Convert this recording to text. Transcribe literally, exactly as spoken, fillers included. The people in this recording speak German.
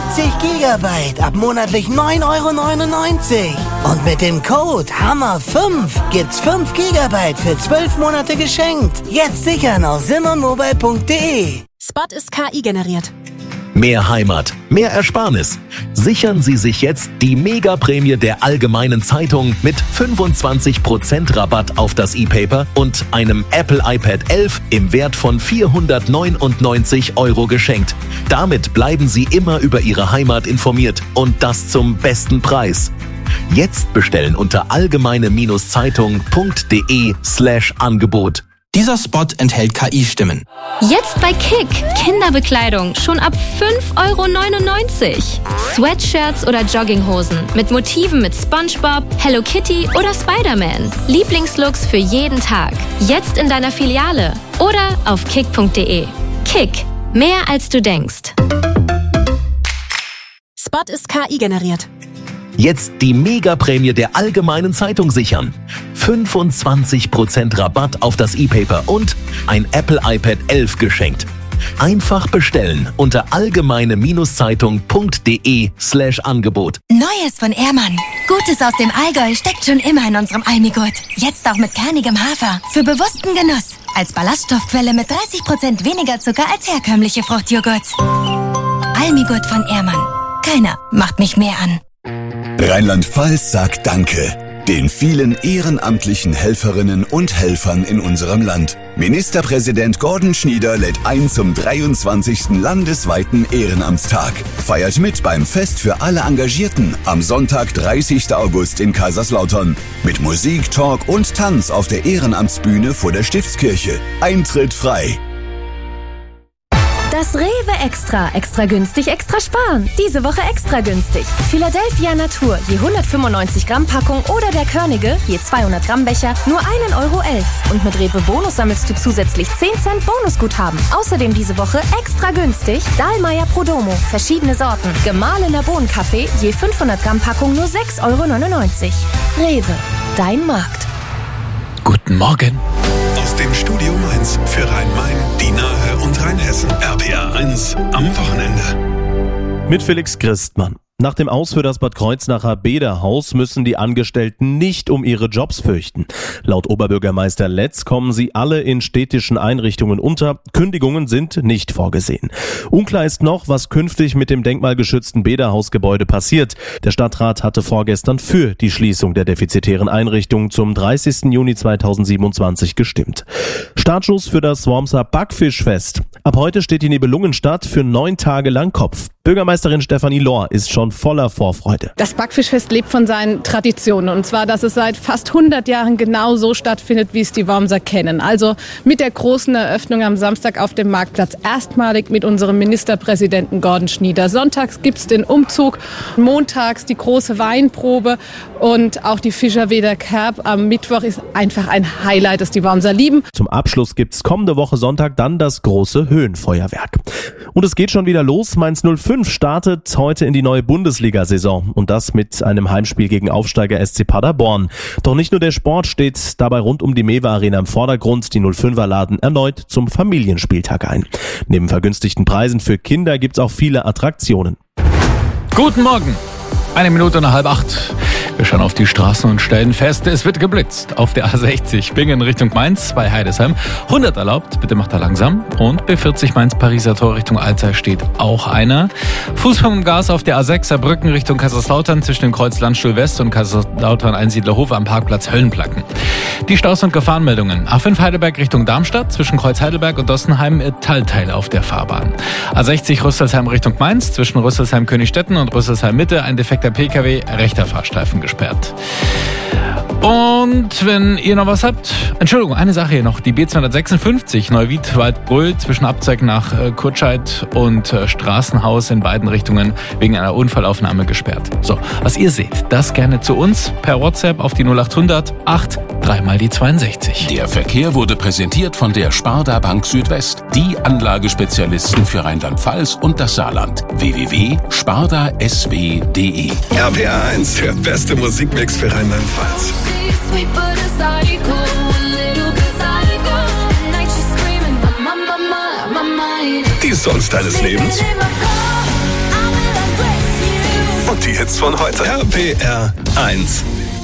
siebzig Gigabyte ab monatlich neun Euro neunundneunzig. Und mit dem Code Hammer fünf gibt's fünf Gigabyte für zwölf Monate geschenkt. Jetzt sichern auf simonmobile punkt de. Spot ist K I generiert. Mehr Heimat, mehr Ersparnis. Sichern Sie sich jetzt die Mega-Prämie der Allgemeinen Zeitung mit fünfundzwanzig Prozent Rabatt auf das E-Paper und einem Apple iPad elf im Wert von vierhundertneunundneunzig Euro geschenkt. Damit bleiben Sie immer über Ihre Heimat informiert und das zum besten Preis. Jetzt bestellen unter allgemeine-zeitung punkt de slash Angebot. Dieser Spot enthält K I-Stimmen. Jetzt bei Kick. Kinderbekleidung schon ab fünf Euro neunundneunzig. Sweatshirts oder Jogginghosen mit Motiven mit SpongeBob, Hello Kitty oder Spider-Man. Lieblingslooks für jeden Tag. Jetzt in deiner Filiale oder auf kick punkt de. Kick. Mehr als du denkst. Spot ist K I generiert. Jetzt die Mega-Prämie der Allgemeinen Zeitung sichern. fünfundzwanzig Prozent Rabatt auf das E-Paper und ein Apple iPad elf geschenkt. Einfach bestellen unter allgemeine-zeitung punkt de slash Angebot. Neues von Ehrmann. Gutes aus dem Allgäu steckt schon immer in unserem Almigurt. Jetzt auch mit kernigem Hafer. Für bewussten Genuss. Als Ballaststoffquelle mit dreißig Prozent weniger Zucker als herkömmliche Fruchtjoghurts. Almigurt von Ehrmann. Keiner macht mich mehr an. Rheinland-Pfalz sagt Danke den vielen ehrenamtlichen Helferinnen und Helfern in unserem Land. Ministerpräsident Gordon Schnieder lädt ein zum dreiundzwanzigsten landesweiten Ehrenamtstag. Feiert mit beim Fest für alle Engagierten am Sonntag, dreißigsten August in Kaiserslautern. Mit Musik, Talk und Tanz auf der Ehrenamtsbühne vor der Stiftskirche. Eintritt frei. Das Rewe Extra. Extra günstig, extra sparen. Diese Woche extra günstig. Philadelphia Natur, je hundertfünfundneunzig Gramm Packung oder der Körnige, je zweihundert Gramm Becher, nur ein Euro elf. Und mit Rewe Bonus sammelst du zusätzlich zehn Cent Bonusguthaben. Außerdem diese Woche extra günstig Dahlmeier Prodomo, verschiedene Sorten. Gemahlener Bohnenkaffee, je fünfhundert Gramm Packung nur sechs Euro neunundneunzig. Rewe, dein Markt. Guten Morgen. Aus dem Studio Mainz für Rhein-Main, die Nahe und Rheinhessen. R P R eins am Wochenende. Mit Felix Christmann. Nach dem Aus für das Bad Kreuznacher Bäderhaus müssen die Angestellten nicht um ihre Jobs fürchten. Laut Oberbürgermeister Letz kommen sie alle in städtischen Einrichtungen unter. Kündigungen sind nicht vorgesehen. Unklar ist noch, was künftig mit dem denkmalgeschützten Bäderhausgebäude passiert. Der Stadtrat hatte vorgestern für die Schließung der defizitären Einrichtung zum dreißigsten Juni zweitausendsiebenundzwanzig gestimmt. Startschuss für das Wormser Backfischfest. Ab heute steht die Nibelungenstadt für neun Tage lang Kopf. Bürgermeisterin Stefanie Lohr ist schon voller Vorfreude. Das Backfischfest lebt von seinen Traditionen, und zwar, dass es seit fast hundert Jahren genau so stattfindet, wie es die Wormser kennen. Also mit der großen Eröffnung am Samstag auf dem Marktplatz, erstmalig mit unserem Ministerpräsidenten Gordon Schnieder. Sonntags gibt's den Umzug, montags die große Weinprobe und auch die Fischerweder Kerb am Mittwoch ist einfach ein Highlight, das die Wormser lieben. Zum Abschluss gibt's kommende Woche Sonntag dann das große Höhenfeuerwerk. Und es geht schon wieder los. Mainz null fünf startet heute in die neue Bundesliga-Saison und das mit einem Heimspiel gegen Aufsteiger S C Paderborn. Doch nicht nur der Sport steht dabei rund um die Mewe Arena im Vordergrund. Die null fünfer laden erneut zum Familienspieltag ein. Neben vergünstigten Preisen für Kinder gibt's auch viele Attraktionen. Guten Morgen. Eine Minute nach halb acht. Wir schauen auf die Straßen und stellen fest, es wird geblitzt. Auf der A sechzig Bingen Richtung Mainz bei Heidesheim. hundert erlaubt, bitte macht er langsam. Und B vierzig Mainz-Pariser Tor Richtung Alzey steht auch einer. Fuß vom Gas auf der A sechs Saarbrücken Richtung Kaiserslautern zwischen dem Kreuz Landstuhl West und Kaiserslautern Einsiedlerhof am Parkplatz Höllenplatten. Die Staus- und Gefahrenmeldungen. A fünf Heidelberg Richtung Darmstadt zwischen Kreuz Heidelberg und Dossenheim Teilteile auf der Fahrbahn. A sechzig Rüsselsheim Richtung Mainz zwischen Rüsselsheim Königstetten und Rüsselsheim Mitte ein defekter P K W, rechter Fahrstreifen gesperrt. Und wenn ihr noch was habt, Entschuldigung, eine Sache hier noch, die B zweihundertsechsundfünfzig Neuwied-Waldbröl zwischen Abzweig nach äh, Kurtscheid und äh, Straßenhaus in beiden Richtungen wegen einer Unfallaufnahme gesperrt. So, was ihr seht, das gerne zu uns per WhatsApp auf die null achthundert acht drei mal die zweiundsechzig. Der Verkehr wurde präsentiert von der Sparda Bank Südwest, die Anlagespezialisten für Rheinland-Pfalz und das Saarland. w w w punkt sparda s w punkt d e. R P R eins, der beste Musikmix für Rheinland-Pfalz. Die Songs deines Lebens? und die Hits von heute. R P R eins.